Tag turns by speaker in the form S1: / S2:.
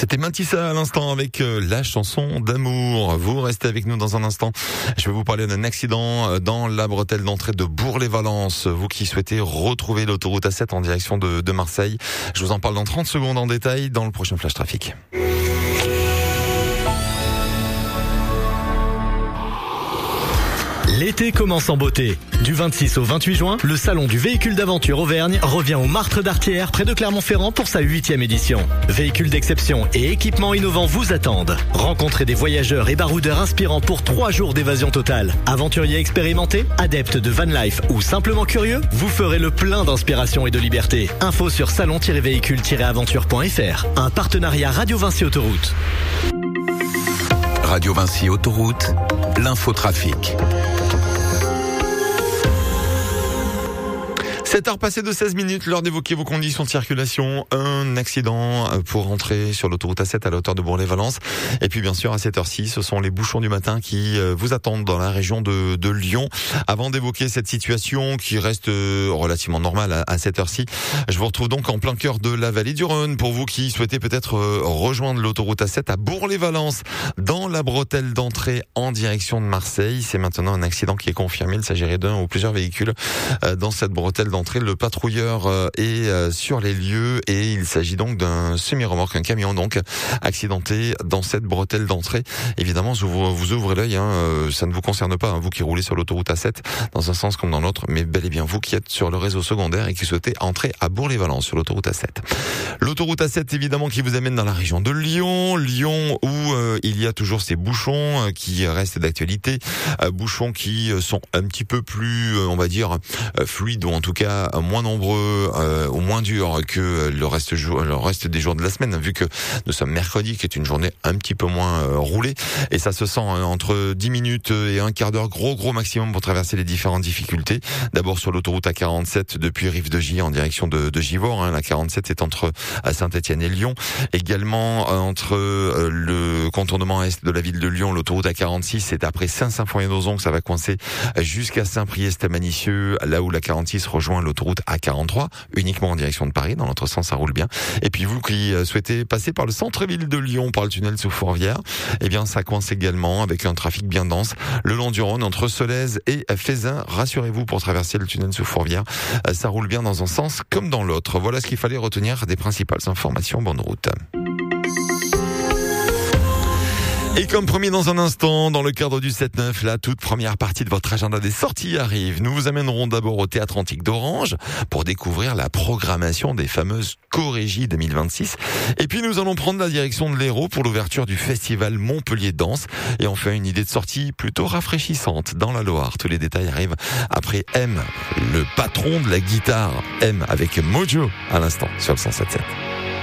S1: C'était Matissa à l'instant avec la chanson d'amour. Vous restez avec nous dans un instant. Je vais vous parler d'un accident dans la bretelle d'entrée de Bourg-les-Valences. Vous qui souhaitez retrouver l'autoroute A7 en direction de Marseille. Je vous en parle dans 30 secondes en détail dans le prochain Flash Trafic.
S2: L'été commence en beauté. Du 26 au 28 juin, le salon du véhicule d'aventure Auvergne revient au Martre d'Artière près de Clermont-Ferrand pour sa 8e édition. Véhicules d'exception et équipements innovants vous attendent. Rencontrez des voyageurs et baroudeurs inspirants pour 3 jours d'évasion totale. Aventuriers expérimentés, adeptes de van life ou simplement curieux, vous ferez le plein d'inspiration et de liberté. Info sur salon-véhicule-aventure.fr. Un partenariat Radio Vinci Autoroute.
S3: Radio Vinci Autoroute, l'infotrafic.
S1: 7h passées de 16 minutes, l'heure d'évoquer vos conditions de circulation. Un accident pour rentrer sur l'autoroute A7 à la hauteur de Bourg-les-Valences. Et puis bien sûr, à cette heure-ci, ce sont les bouchons du matin qui vous attendent dans la région de Lyon. Avant d'évoquer cette situation qui reste relativement normale à cette heure-ci, je vous retrouve donc en plein cœur de la vallée du Rhône. Pour vous qui souhaitez peut-être rejoindre l'autoroute A7 à Bourg-les-Valences, dans la bretelle d'entrée en direction de Marseille. C'est maintenant un accident qui est confirmé. Il s'agirait d'un ou plusieurs véhicules dans cette bretelle d'entrée. Le patrouilleur est sur les lieux et il s'agit donc d'un semi-remorque, un camion donc accidenté dans cette bretelle d'entrée. Évidemment, vous ouvrez l'œil, ça ne vous concerne pas, vous qui roulez sur l'autoroute A7 dans un sens comme dans l'autre, mais bel et bien vous qui êtes sur le réseau secondaire et qui souhaitez entrer à Bourg-les-Valences sur l'autoroute A7. L'autoroute A7 évidemment qui vous amène dans la région de Lyon où il y a toujours ces bouchons qui restent d'actualité, bouchons qui sont un petit peu plus, on va dire, fluides ou en tout cas moins nombreux ou moins durs que le reste des jours de la semaine, vu que nous sommes mercredi, qui est une journée un petit peu moins roulée, et ça se sent entre 10 minutes et un quart d'heure, gros maximum pour traverser les différentes difficultés. D'abord sur l'autoroute A47 depuis Rive-de-Gier en direction de Givors, la 47 est entre Saint-Étienne et Lyon, également entre le contournement est de la ville de Lyon, l'autoroute A46 c'est après Saint-Symphorien-d'Ozon que ça va coincer jusqu'à Saint-Priest-Manicieux, là où la 46 rejoint l'autoroute A43, uniquement en direction de Paris, dans l'autre sens ça roule bien. Et puis vous qui souhaitez passer par le centre-ville de Lyon, par le tunnel sous Fourvière, eh bien ça coince également avec un trafic bien dense le long du Rhône entre Solèze et Fézin. Rassurez-vous, pour traverser le tunnel sous Fourvière, ça roule bien dans un sens comme dans l'autre. Voilà ce qu'il fallait retenir des principales informations. Bonne route. Et comme promis dans un instant, dans le cadre du 7-9, la toute première partie de votre agenda des sorties arrive. Nous vous amènerons d'abord au Théâtre Antique d'Orange pour découvrir la programmation des fameuses Chorégies 2026. Et puis nous allons prendre la direction de l'Hérault pour l'ouverture du festival Montpellier Danse. Et enfin une idée de sortie plutôt rafraîchissante dans la Loire. Tous les détails arrivent après M, le patron de la guitare. M avec Mojo à l'instant sur le 107.7.